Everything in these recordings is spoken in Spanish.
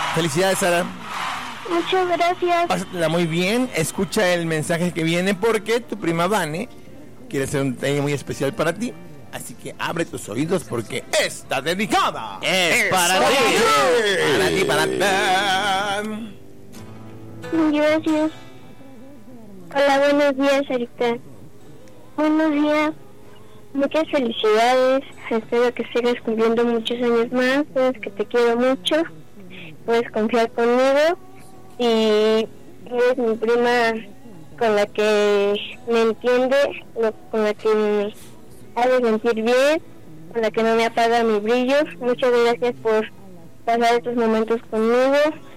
Felicidades, Sara. Muchas gracias. Pásatela muy bien. Escucha el mensaje que viene porque tu prima Vane quiere hacer un detalle muy especial para ti. Así que abre tus oídos porque está dedicada. Es para ti. Para ti, para ti. Gracias. Hola, buenos días, Erika. Buenos días. Muchas felicidades. Espero que sigas cumpliendo muchos años más. Sabes que te quiero mucho. Puedes confiar conmigo. Y eres mi prima con la que me entiende, con la que me hace sentir bien, con la que no me apaga mi brillo. Muchas gracias por pasar estos momentos conmigo.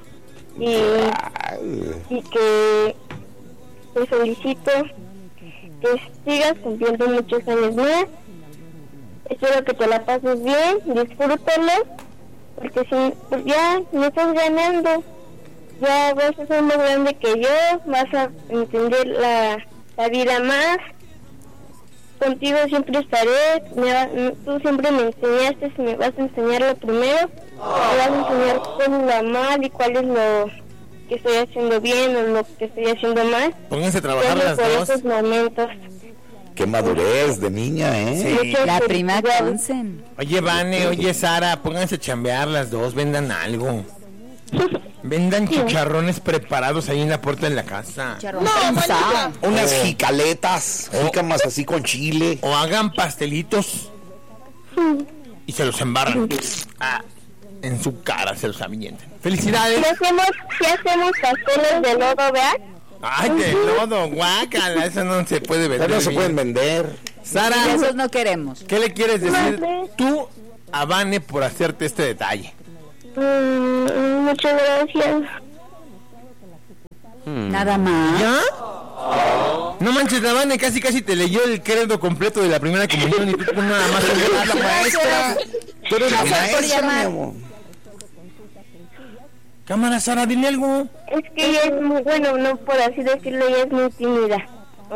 Y que te felicito, que sigas cumpliendo muchos años más. Espero que te la pases bien, disfrútalo, porque si pues ya me estás ganando, ya vas a ser más grande que yo, vas a entender la vida más. Contigo siempre estaré, tú siempre me enseñaste, me vas a enseñar lo primero, me vas a enseñar cuál es lo mal y cuál es lo que estoy haciendo bien o lo que estoy haciendo mal. Pónganse a trabajar las por dos. esos momentos. Qué madurez de niña, ¿eh? Sí. La prima Consen. Oye, Vane, oye, Sara, pónganse a chambear las dos, vendan algo. Vendan chicharrones preparados ahí en la puerta de la casa. Unas jicaletas, jícamas así con chile. O hagan pastelitos y se los embarran. En su cara se los avientan. ¡Felicidades! Si hacemos pasteles de lodo, ¿verdad? ¡Ay, de lodo! ¡Guácala! Eso no se puede vender. No se pueden vender. Sara, Esos no queremos. ¿qué le quieres decir No sé. tú a Vane por hacerte este detalle? Muchas gracias. Nada más. ¿Ya? No manches, la Vane casi te leyó el credo completo de la primera comunión y tú nada más. La maestra. Tú eres la Gracias por maestra, llamar. mi amor. Cámara, Sara, dile algo. Es que ella es muy, bueno, no por así decirlo, ella es muy tímida. O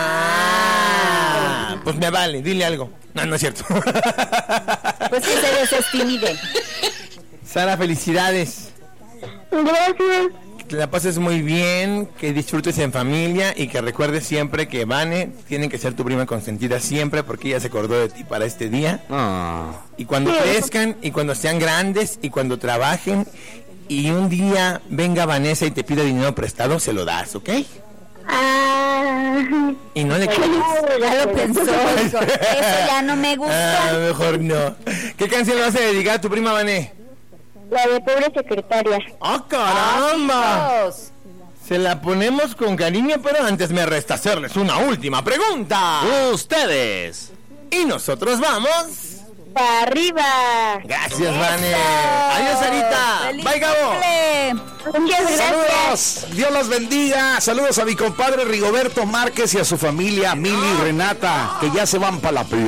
sea, Pues me vale, dile algo. No, no es cierto. Pues que se desestimide. Sara, felicidades. gracias. Que te la pases muy bien, que disfrutes en familia y que recuerdes siempre que Vane tiene que ser tu prima consentida siempre porque ella se acordó de ti para este día. Y cuando crezcan y cuando sean grandes y cuando trabajen y un día venga Vanessa y te pida dinero prestado, se lo das, ¿ok? Y no le quieres. Ya lo pensó. Dijo, eso ya no me gusta. Mejor no. ¿Qué canción le vas a dedicar a tu prima Vane? La de pobre secretaria. ¡Ah, caramba! Dios. Se la ponemos con cariño, pero antes me resta hacerles una última pregunta. Ustedes. Y nosotros vamos. ¡Para arriba! Gracias, Vane. Adiós, Sarita. ¡Feliz Bye, Gabo. cumple! Muchas gracias. Saludos, Dios los bendiga. Saludos a mi compadre Rigoberto Márquez y a su familia, Mili y Renata, que ya se van para la playa.